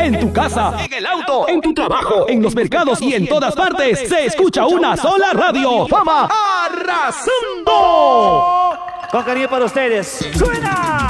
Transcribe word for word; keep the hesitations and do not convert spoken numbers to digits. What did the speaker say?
en tu casa, en el auto, en tu trabajo, en los mercados y en todas partes, se escucha una sola radio. Fama arrasando. Con cariño para ustedes. ¡Suena!